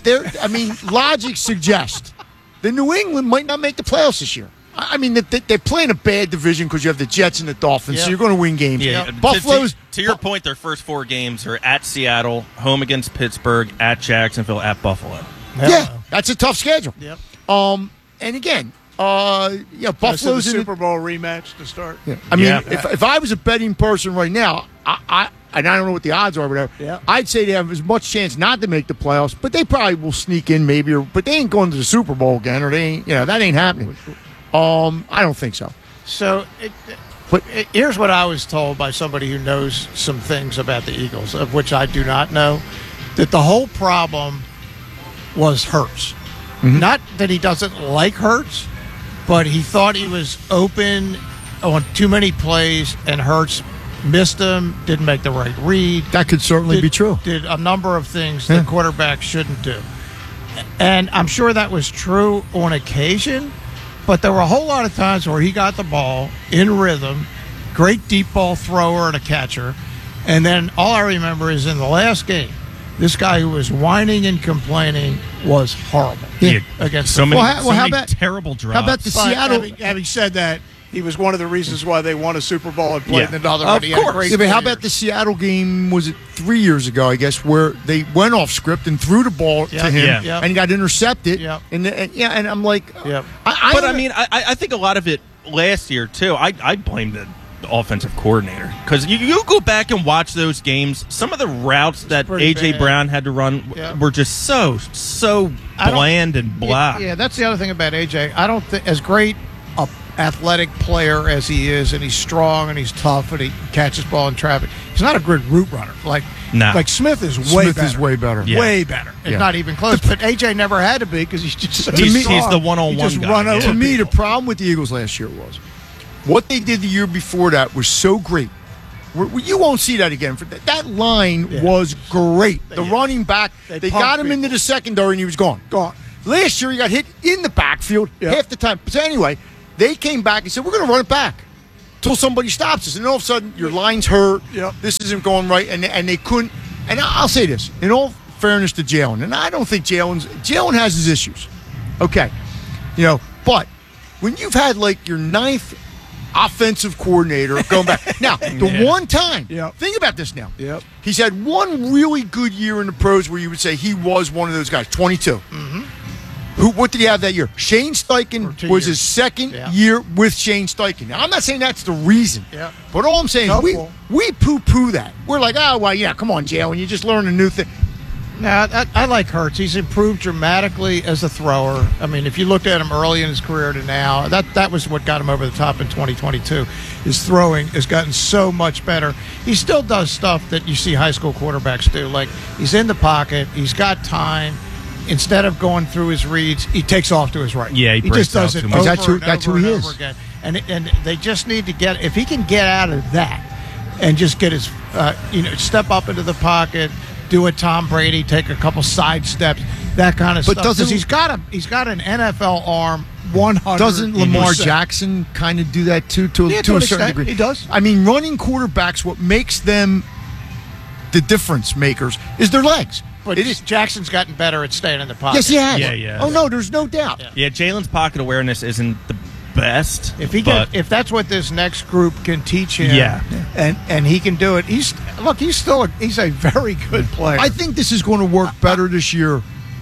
logic suggests the New England might not make the playoffs this year. I mean, they're playing a bad division because you have the Jets and the Dolphins, so you're going to win games. Yeah, Buffalo's. To your point, their first 4 games are at Seattle, home against Pittsburgh, at Jacksonville, at Buffalo. Yeah, that's a tough schedule. Yep. And again, Buffalo's the in Super Bowl rematch to start. Yeah. I mean, if I was a betting person right now, I don't know what the odds are, or whatever. Yeah. I'd say they have as much chance not to make the playoffs, but they probably will sneak in maybe, but they ain't going to the Super Bowl again, or they ain't. That ain't happening. I don't think so. So, here's what I was told by somebody who knows some things about the Eagles, of which I do not know, that the whole problem was Hurts. Mm-hmm. Not that he doesn't like Hurts, but he thought he was open on too many plays, and Hurts missed him, didn't make the right read. That could certainly be true. Did a number of things that quarterbacks shouldn't do. And I'm sure that was true on occasion, but there were a whole lot of times where he got the ball in rhythm, great deep ball thrower and a catcher, and then all I remember is in the last game, this guy who was whining and complaining was horrible against so many, how about terrible drops. How about the Seattle? Having said that, he was one of the reasons why they won a Super Bowl and played another. Of He had a course. great But how career. about the Seattle game? Was it 3 years ago? I guess where they went off script and threw the ball to him, Yep. and got intercepted. Yep. And I'm like, I think a lot of it last year too. I blame the offensive coordinator because you go back and watch those games. Some of the routes that A.J. bad. Brown had to run were just so bland and blah. Yeah, that's the other thing about AJ. I don't think as great a athletic player as he is, and he's strong and he's tough and he catches ball in traffic. He's not a good route runner. Like Smith is way better. Yeah. Way better. It's not even close. But AJ never had to be because he's just so He's strong. the one-on-one He just guy. run over To me, the people. problem with the Eagles last year was What they did the year before that was so great. You won't see that again. That line was great. The running back, they got him into the secondary and he was gone. Last year, he got hit in the backfield half the time. So anyway, they came back and said, we're going to run it back until somebody stops us. And all of a sudden, your line's hurt. This isn't going right. And they couldn't. And I'll say this, in all fairness to Jalen, and I don't think Jalen has his issues. Okay. But when you've had like your ninth offensive coordinator going back. Now, one time, think about this now. He's had one really good year in the pros where you would say he was one of those guys, 22. What did he have that year? Shane Steichen was his second year with Shane Steichen. Now, I'm not saying that's the reason, but all I'm saying is we poo-poo that. We're like, oh, well, yeah, come on, Jalen, you just learned a new thing. Now, I like Hurts. He's improved dramatically as a thrower. I mean, if you looked at him early in his career to now, that was what got him over the top in 2022. His throwing has gotten so much better. He still does stuff that you see high school quarterbacks do. Like, he's in the pocket. He's got time. Instead of going through his reads, he takes off to his right. Yeah, he just does it over that's who he is. Again. And they just need to get – if he can get out of that and just get his step up into the pocket – do a Tom Brady, take a couple side steps, that kind of stuff. But he's got an NFL arm 100%. Doesn't Lamar Jackson kind of do that too to a certain degree? He does. I mean, running quarterbacks, what makes them the difference makers is their legs. But Jackson's gotten better at staying in the pocket. Yes, he has. Yeah. Oh no, there's no doubt. Yeah, Jalen's pocket awareness isn't the best. If that's what this next group can teach him, and he can do it, he's a very good player. I think this is going to work better this year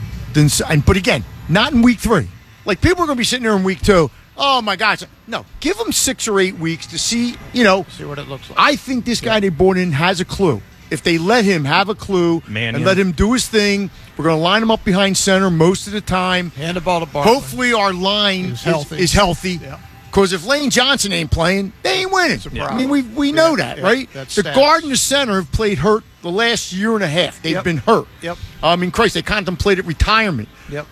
but again, not in week 3. Like, people are going to be sitting there in week 2. Oh my gosh, no! Give him 6 or 8 weeks to see what it looks like. I think this guy they brought in has a clue. If they let him have a clue and let him do his thing, we're going to line him up behind center most of the time. Hand the ball to Barkley. Hopefully our line is healthy. Because if Lane Johnson ain't playing, they ain't winning. I mean, we know that, right? The guard and the center have played hurt the last year and a half. They've been hurt. I mean, Christ, they contemplated retirement.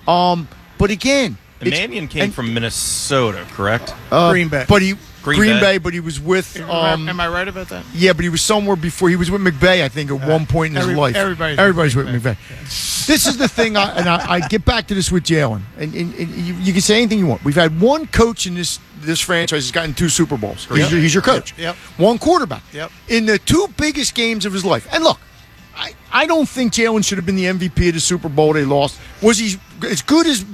But again, Mannion came from Minnesota, correct? Green Bay. But Green Bay, but he was with. Am I right about that? Yeah, but he was somewhere before. He was with McVay, I think, at one point in his life. Everybody's with McVay. This is the thing, I get back to this with Jalen, and you can say anything you want. We've had one coach in this franchise has gotten 2 Super Bowls. He's your coach. One quarterback. In the 2 biggest games of his life. And look, I don't think Jalen should have been the MVP of the Super Bowl they lost. Was he as good as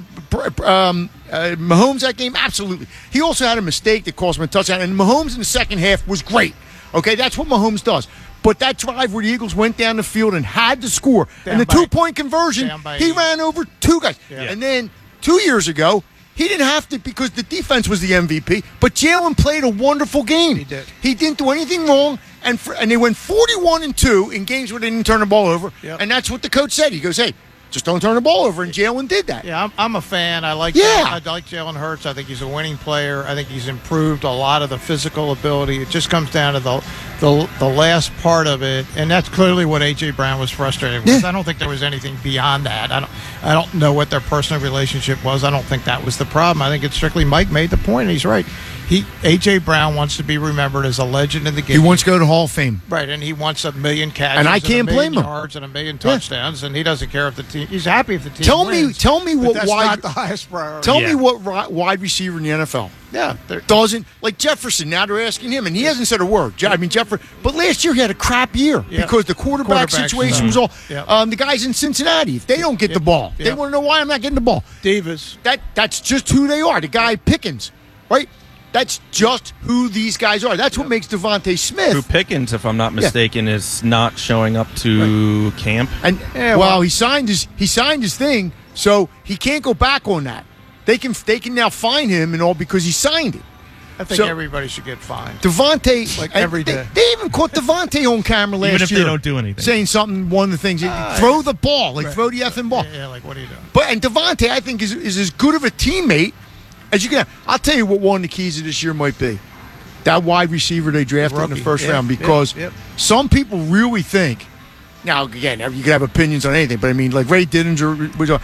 Mahomes that game? Absolutely. He also had a mistake that cost him a touchdown, and Mahomes in the second half was great. Okay, that's what Mahomes does. But that drive where the Eagles went down the field and had to score, and the 2-point conversion, he ran over 2 guys. And then 2 years ago, he didn't have to because the defense was the MVP, but Jalen played a wonderful game. He did. He didn't do anything wrong, and they went 41-2 in games where they didn't turn the ball over, and that's what the coach said. He goes, hey, just don't turn the ball over, and Jalen did that. Yeah, I'm a fan. I like Jalen Hurts. I think he's a winning player. I think he's improved a lot of the physical ability. It just comes down to the last part of it, and that's clearly what A.J. Brown was frustrated with. I don't think there was anything beyond that. I don't know what their personal relationship was. I don't think that was the problem. I think it's strictly Mike made the point, and he's right. A.J. Brown wants to be remembered as a legend in the game. He wants to go to Hall of Fame. Right, and he wants 1 million catches and I can't blame him. Yards and 1 million touchdowns, and he doesn't care if the team. He's happy if the team wins. Tell me what that's not the highest priority. Tell me what wide receiver in the NFL doesn't like Jefferson. Now they're asking him, and he hasn't said a word. I mean Jefferson, but last year he had a crap year because the quarterback situation was all. The guys in Cincinnati, if they don't get the ball, they want to know why I'm not getting the ball. Divas. That's just who they are. The guy Pickens, right? That's just who these guys are. That's what makes Devontae Smith. Who Pickens, if I'm not mistaken, is not showing up to camp. And he signed his thing, so he can't go back on that. They can now fine him and all because he signed it. I think everybody should get fined. Devontae, every day. They even caught Devontae on camera last year. Even if they don't do anything. Saying something, one of the things, throw the ball, throw the effing ball. Yeah, like what are you doing? And Devontae, I think, is as good of a teammate as you can have. I'll tell you what one of the keys of this year might be. That wide receiver they drafted in the first round, because some people really think, now again, you can have opinions on anything, but I mean, like Ray Didinger was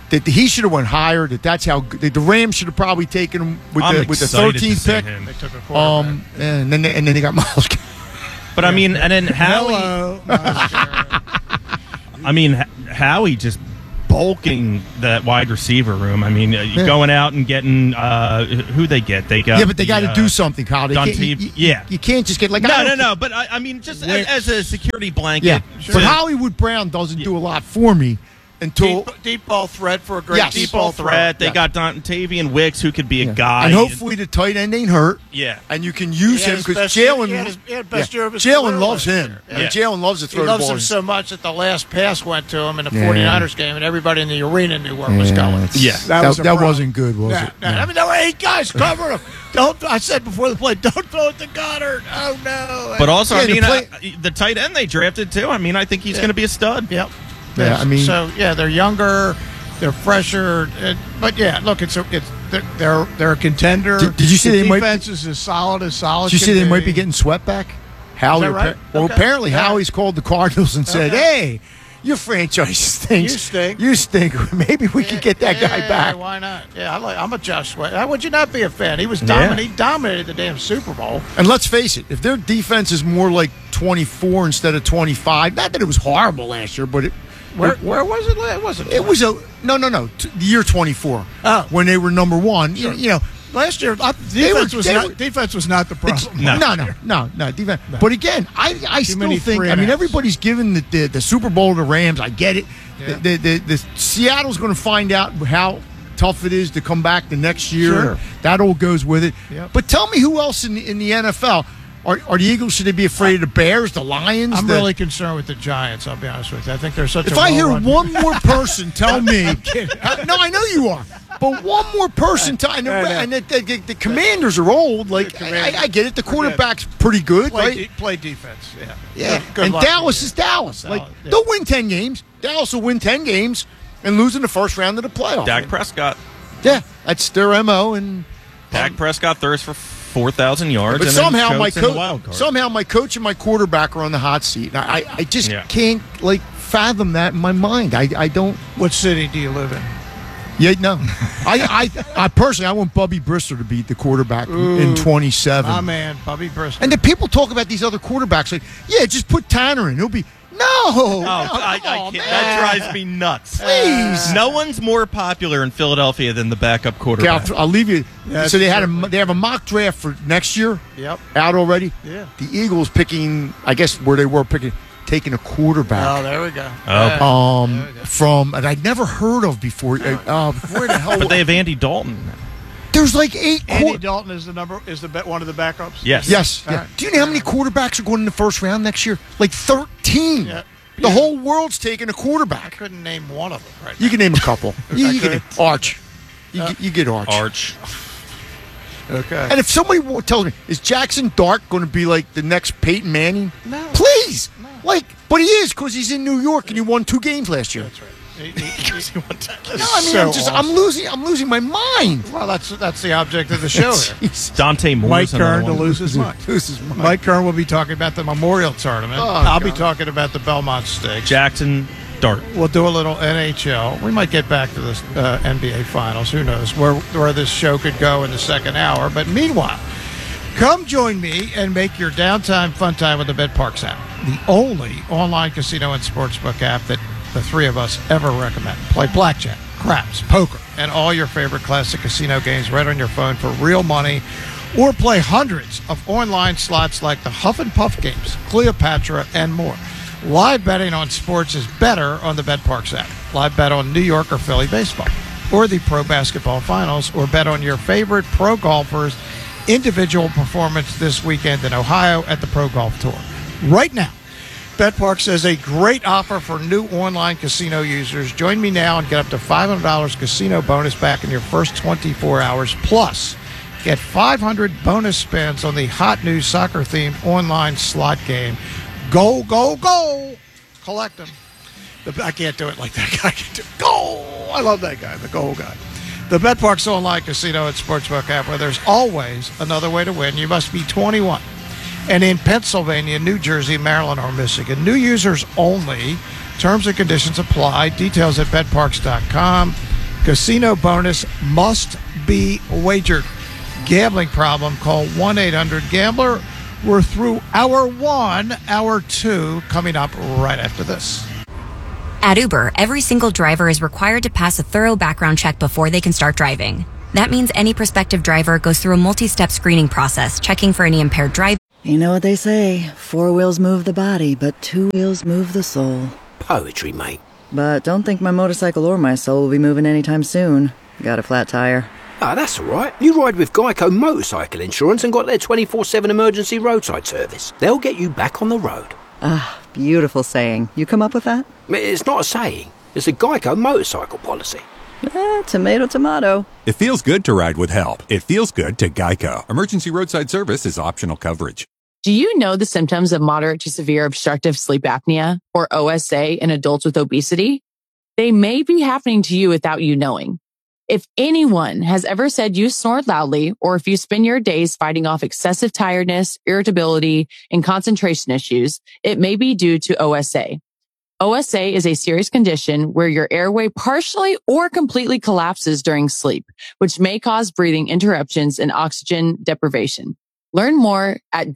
that he should have went higher. That's how the Rams should have probably taken him with the 13th pick. They took a quarterback. And then they got Myles Garrett. But I mean, and then Howie. I mean, Howie just bulking that wide receiver room. I mean, going out and getting who they get. They got but they got to do something, Kyle. You can't just get like no. But I mean, just as a security blanket. Yeah, but Hollywood Brown doesn't do a lot for me. Until deep ball threat for a great deep ball threat. They got Dontavian Wicks, who could be a guy. And hopefully the tight end ain't hurt. Yeah. And you can use him because Jalen loves him. Jalen loves to throw the ball. He loves him so much that the last pass went to him in the 49ers game, and everybody in the arena knew where it was going. Yeah. That wasn't good, was it? I mean, there were 8 guys covering him. I said before the play, don't throw it to Goddard. Oh, no. But also, I mean, the tight end they drafted, too. I mean, I think he's going to be a stud. Yep. Yeah, I mean, they're younger, they're fresher, but look, they're a contender. Did you see the they defense is as solid as solid? Did you see they might be getting swept back? Howie, right? Apparently Howie's called the Cardinals and said, "Hey, your franchise stinks. You stink. Maybe we could get that guy back." Why not? Yeah, I'm a Josh Sweat. How would you not be a fan? He was dominant. He dominated the damn Super Bowl. And let's face it, if their defense is more like 24 instead of 25, not that it was horrible last year, but where was it? It wasn't. It was the year 24. Oh, when they were number one. Sure. You know, last year defense was not the problem. No, defense. No. But again, I still think. I mean, everybody's given the Super Bowl to the Rams. I get it. Yeah. The Seattle's going to find out how tough it is to come back the next year. Sure. That all goes with it. Yep. But tell me who else in the NFL. Are the Eagles, should they be afraid of the Bears, the Lions? I'm really concerned with the Giants, I'll be honest with you. I think they're such If a I hear well-run one more person tell me. No, I know you are. But one more person tell and the Commanders are old. Like I get it. The quarterback's pretty good, right? Play defense, yeah. Good and luck Dallas is Dallas. They'll win 10 games. Dallas will win 10 games and lose in the first round of the playoffs. Dak Prescott. Yeah, that's their MO. And Dak Prescott throws for 4,000 yards. But and somehow my coach and my quarterback are on the hot seat. I just can't fathom that in my mind. I don't. What city do you live in? Yeah, no. I personally, I want Bubby Brister to be the quarterback in 27. My man, Bubby Brister. And then people talk about these other quarterbacks like, just put Tanner in. He'll be. I can't. That drives me nuts. Please. No one's more popular in Philadelphia than the backup quarterback. I'll leave you. So they have a mock draft for next year. Yep. Out already. Yeah. The Eagles picking, I guess where they were taking a quarterback. Oh, there we go. From and I'd never heard of before. Where the hell? But they have Andy Dalton. There's like 8. Andy Dalton is one of the backups. Yes. Right. Do you know how many quarterbacks are going in the first round next year? Like 13. Yeah. The whole world's taking a quarterback. I couldn't name one of them right now. You can name a couple. you can name Arch. You get Arch. Arch. Okay. And if somebody tells me, is Jackson Dart going to be like the next Peyton Manning? No. Please. No. But he is because he's in New York and he won 2 games last year. That's right. I'm losing my mind. Well, that's the object of the show here. Dante Moore. Mike Kern to lose his mind. Mike Kern will be talking about the Memorial Tournament. I'll be talking about the Belmont Stakes. Jackson Dart. We'll do a little NHL. We might get back to the NBA Finals. Who knows where this show could go in the second hour. But meanwhile, come join me and make your downtime fun time with the BetParx app, the only online casino and sportsbook app that the three of us ever recommend. Play blackjack, craps, poker, and all your favorite classic casino games right on your phone for real money, or play hundreds of online slots like the Huff and Puff games, Cleopatra, and more. Live betting on sports is better on the BetParx app. Live bet on New York or Philly baseball, or the pro basketball finals, or bet on your favorite pro golfers' individual performance this weekend in Ohio at the Pro Golf Tour. Right now, BetParx has a great offer for new online casino users. Join me now and get up to $500 casino bonus back in your first 24 hours. Plus, get 500 bonus spins on the hot new soccer-themed online slot game. Go, go, go! Collect them. I can't do it like that guy can do. Go! I love that guy, the goal guy. The BetParx online casino and sportsbook app, where there's always another way to win. You must be 21. And in Pennsylvania, New Jersey, Maryland, or Michigan. New users only. Terms and conditions apply. Details at betparx.com. Casino bonus must be wagered. Gambling problem, call 1-800-GAMBLER. We're through hour 1, hour 2, coming up right after this. At Uber, every single driver is required to pass a thorough background check before they can start driving. That means any prospective driver goes through a multi-step screening process, checking for any impaired driving. You know what they say, 4 wheels move the body, but 2 wheels move the soul. Poetry, mate. But don't think my motorcycle or my soul will be moving anytime soon. Got a flat tire. Ah, that's all right. You ride with Geico Motorcycle Insurance and got their 24/7 emergency roadside service. They'll get you back on the road. Ah, beautiful saying. You come up with that? It's not a saying. It's a Geico motorcycle policy. Tomato, tomato. It feels good to ride with help. It feels good to Geico. Emergency roadside service is optional coverage. Do you know the symptoms of moderate to severe obstructive sleep apnea, or OSA, in adults with obesity? They may be happening to you without you knowing. If anyone has ever said you snore loudly, or if you spend your days fighting off excessive tiredness, irritability, and concentration issues, it may be due to OSA. OSA is a serious condition where your airway partially or completely collapses during sleep, which may cause breathing interruptions and oxygen deprivation. Learn more at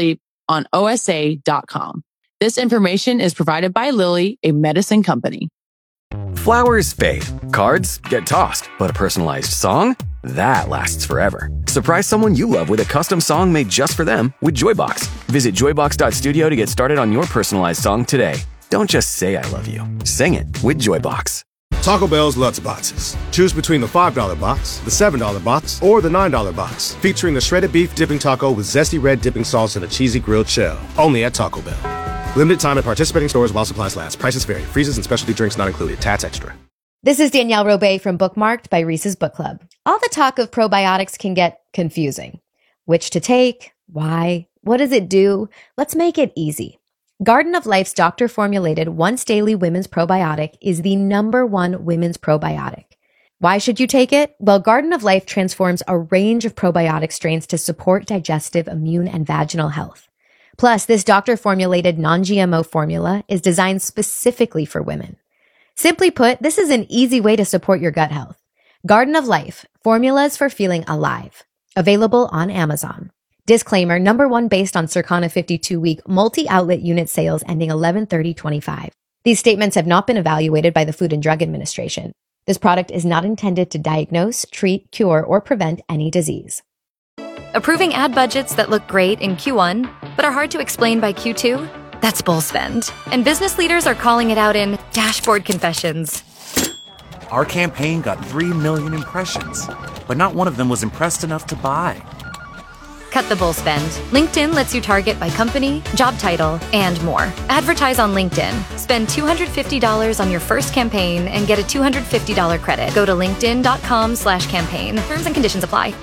don'tsleeponosa.com. This information is provided by Lilly, a medicine company. Flowers fade, cards get tossed, but a personalized song? That lasts forever. Surprise someone you love with a custom song made just for them with Joybox. Visit joybox.studio to get started on your personalized song today. Don't just say I love you. Sing it with Joybox. Taco Bell's Lutz Boxes. Choose between the $5 box, the $7 box, or the $9 box, featuring a shredded beef dipping taco with zesty red dipping sauce and a cheesy grilled shell. Only at Taco Bell. Limited time at participating stores while supplies last. Prices vary. Freezes and specialty drinks not included. Tats extra. This is Danielle Robay from Bookmarked by Reese's Book Club. All the talk of probiotics can get confusing. Which to take? Why? What does it do? Let's make it easy. Garden of Life's doctor-formulated once-daily women's probiotic is the #1 women's probiotic. Why should you take it? Well, Garden of Life transforms a range of probiotic strains to support digestive, immune, and vaginal health. Plus, this doctor-formulated non-GMO formula is designed specifically for women. Simply put, this is an easy way to support your gut health. Garden of Life, formulas for feeling alive. Available on Amazon. Disclaimer, #1 based on Circana 52-week multi-outlet unit sales ending 11/30/25. These statements have not been evaluated by the Food and Drug Administration. This product is not intended to diagnose, treat, cure, or prevent any disease. Approving ad budgets that look great in Q1, but are hard to explain by Q2? That's bull spend. And business leaders are calling it out in dashboard confessions. Our campaign got 3 million impressions, but not one of them was impressed enough to buy. Cut the bull spend. LinkedIn lets you target by company, job title, and more. Advertise on LinkedIn. Spend $250 on your first campaign and get a $250 credit. Go to linkedin.com/campaign. Terms and conditions apply.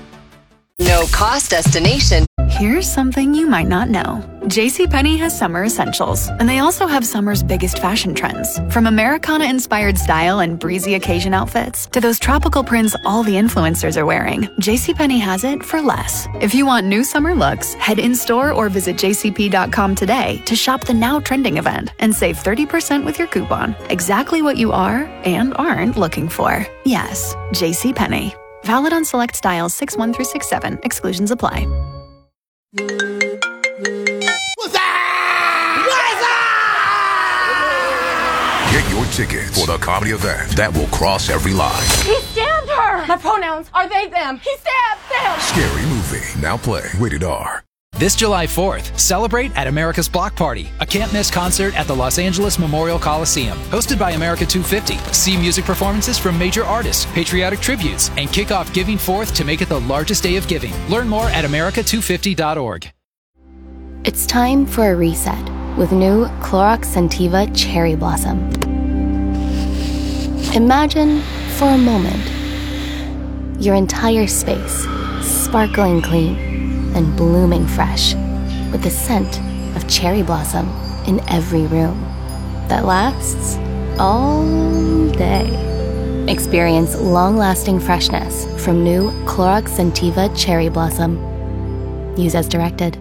No cost destination. Here's something you might not know. JCPenney has summer essentials, and they also have summer's biggest fashion trends. From Americana-inspired style and breezy occasion outfits to those tropical prints all the influencers are wearing, JCPenney has it for less. If you want new summer looks, head in-store or visit jcp.com today to shop the now trending event and save 30% with your coupon. Exactly what you are and aren't looking for. Yes, JCPenney. Valid on select styles 6/1 through 6/7. Exclusions apply. Get your tickets for the comedy event that will cross every line. He stabbed her! My pronouns are they, them. He stabbed them! Scary Movie, now playing rated R. This July 4th, celebrate at America's Block Party, a can't-miss concert at the Los Angeles Memorial Coliseum. Hosted by America 250, see music performances from major artists, patriotic tributes, and kick off Giving Forth to make it the largest day of giving. Learn more at america250.org. It's time for a reset with new Clorox Scentiva Cherry Blossom. Imagine, for a moment, your entire space sparkling clean and blooming fresh, with the scent of cherry blossom in every room that lasts all day. Experience long-lasting freshness from new Clorox Scentiva Cherry Blossom. Use as directed.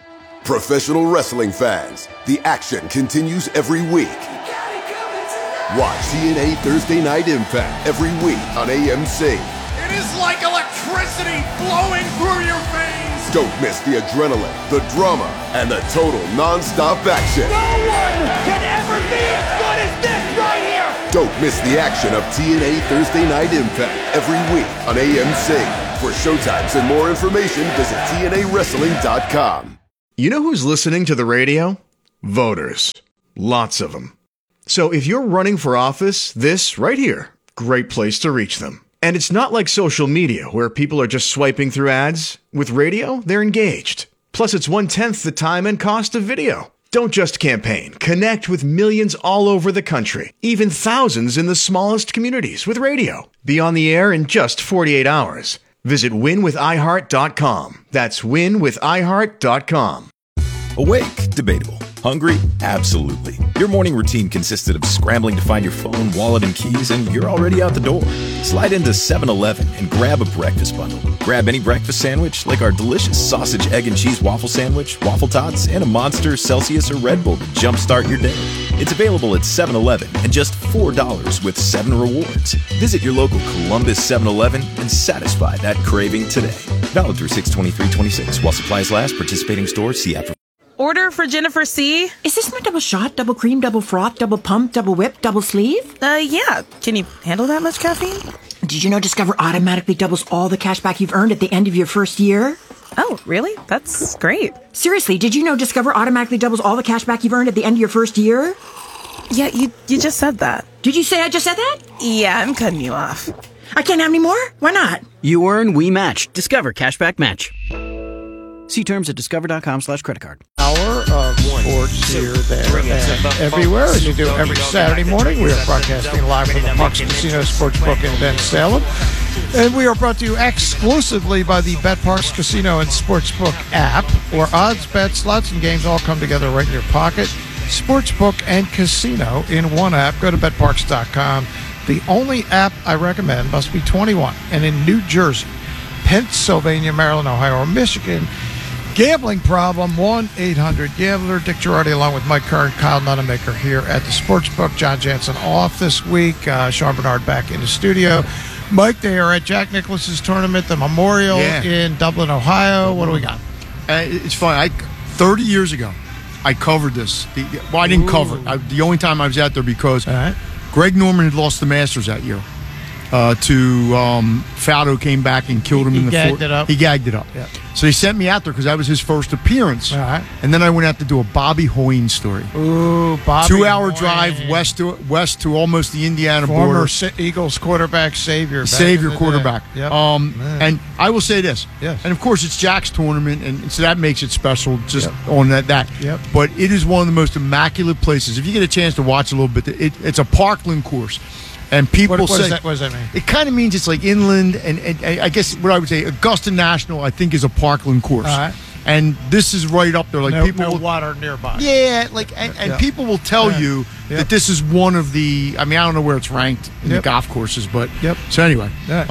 Professional wrestling fans, the action continues every week. Watch TNA Thursday Night Impact every week on AMC. It is like electricity flowing through your veins. Don't miss the adrenaline, the drama, and the total non-stop action. No one can ever be as good as this right here. Don't miss the action of TNA Thursday Night Impact every week on AMC. For showtimes and more information, visit TNAWrestling.com. You know who's listening to the radio? Voters. Lots of them. So if you're running for office, this right here, great place to reach them. And it's not like social media where people are just swiping through ads. With radio, they're engaged. Plus, it's 1/10 the time and cost of video. Don't just campaign. Connect with millions all over the country, even thousands in the smallest communities with radio. Be on the air in just 48 hours. Visit winwithiheart.com. That's winwithiheart.com. Awake? Debatable. Hungry? Absolutely. Your morning routine consisted of scrambling to find your phone, wallet, and keys, and you're already out the door. Slide into 7-Eleven and grab a breakfast bundle. Grab any breakfast sandwich, like our delicious sausage, egg, and cheese waffle sandwich, waffle tots, and a Monster, Celsius, or Red Bull to jumpstart your day. It's available at 7-Eleven and just $4 with 7 rewards. Visit your local Columbus 7-Eleven and satisfy that craving today. Valid through 6/23/26 while supplies last. Participating stores. See app for... Order for Jennifer C. Is this my double shot, double cream, double froth, double pump, double whip, double sleeve? Yeah. Can you handle that much caffeine? Did you know Discover automatically doubles all the cash back you've earned at the end of your first year? Oh, really? That's great. Seriously, did you know Discover automatically doubles all the cash back you've earned at the end of your first year? Yeah, you just said that. Did you say I just said that? Yeah, I'm cutting you off. I can't have any more? Why not? You earn, we match. Discover Cashback Match. See terms at discover.com/creditcard. Hour of sports here, there, and everywhere, as you do every Saturday morning. We are broadcasting live from the Parx Casino Sportsbook in Bensalem. And we are brought to you exclusively by the BetParx Casino and Sportsbook app, where odds, bets, slots, and games all come together right in your pocket. Sportsbook and casino in one app. Go to betparx.com. The only app I recommend must be 21 and in New Jersey, Pennsylvania, Maryland, Ohio, or Michigan. Gambling problem, 1-800-GAMBLER. Dick Girardi along with Mike Kern, Kyle Nunnemaker here at the Sportsbook. John Jansen off this week. Sean Bernard back in the studio. Mike, they are at Jack Nicklaus's tournament, the Memorial in Dublin, Ohio. What do we got? It's fun. 30 years ago, I covered this. I didn't cover it. The only time I was out there because Greg Norman had lost the Masters that year. Faldo came back and killed him in the fourth. He gagged it up. Yeah. So they sent me out there because that was his first appearance. And then I went out to do a Bobby Hoyne story. Ooh, Bobby 2-hour drive west to almost the Indiana border. Former Eagles quarterback, Savior quarterback. Yep. And I will say this. Yes. And of course it's Jack's tournament, and so that makes it special just on that. Yep. But it is one of the most immaculate places. If you get a chance to watch a little bit, it's a parkland course. And people what say, what does that mean? It kind of means it's like inland, and I guess what I would say, Augusta National, I think, is a parkland course. And this is right up there. Like no water nearby. Yeah, and people will tell you that this is one of the. I mean, I don't know where it's ranked in the golf courses, but so anyway,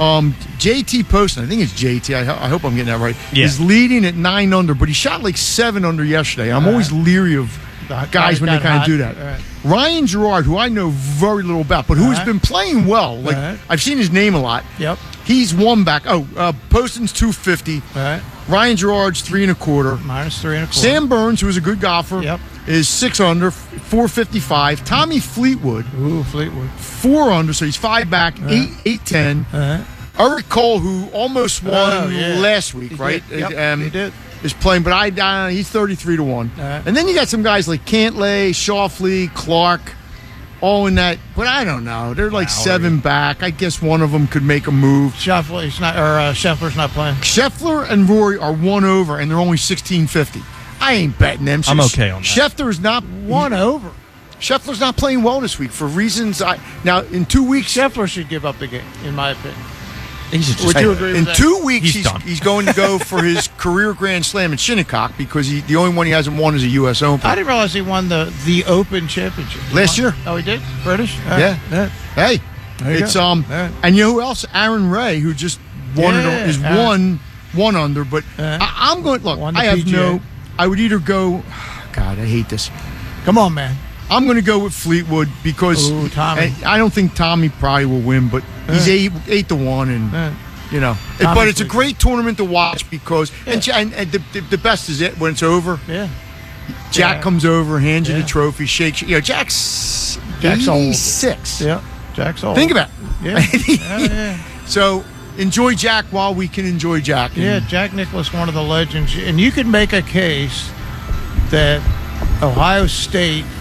JT Poston, I think it's JT. I hope I'm getting that right. Is leading at 9 under, but he shot like 7 under yesterday. I'm always leery of guys when they kind of do that. Ryan Gerard, who I know very little about, but who has been playing well. Like I've seen his name a lot. Yep. He's one back. Poston's 250. Ryan Gerard's 3 1/4. Minus 3 1/4. Sam Burns, who is a good golfer, is 6 under, 455. Tommy Fleetwood. Ooh, Fleetwood. 4 under, so he's 5 back, 8-10. Eric Cole, who almost won last week, right? He did. Is playing, but he's 33-1. And then you got some guys like Cantlay, Schauffele, Clark, all in that. But I don't know. They're like 7 back. I guess one of them could make a move. Scheffler's not playing. Scheffler and Rory are 1 over, and they're only 1650. I ain't betting them. I'm okay on that. Scheffler's not 1 over. Scheffler's not playing well this week for reasons. Now in 2 weeks, Scheffler should give up the game, in my opinion. Would you agree with that? 2 weeks, he's going to go for his career Grand Slam in Shinnecock because the only one he hasn't won is a U.S. Open. I didn't realize he won the Open Championship last year. Oh, he did? British? Yeah. Hey, it's and you know who else? Aaron Ray, who just won is 1 under. But I'm going. Look, I have PGA. I would either go. God, I hate this. Come on, man. I'm going to go with Fleetwood because Tommy. I don't think Tommy probably will win, but he's 8-1, and but it's a great tournament to watch because and the best is it when it's over. Yeah, Jack comes over, hands you the trophy, shakes you. Jack's 86. Old. Yeah, Jack's old. Think about it. Yeah. So enjoy Jack while we can enjoy Jack. Yeah, Jack Nicklaus, one of the legends, and you could make a case that Ohio State